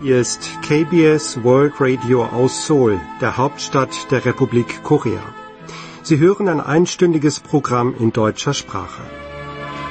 Hier ist KBS World Radio aus Seoul, der Hauptstadt der Republik Korea. Sie hören ein einstündiges Programm in deutscher Sprache.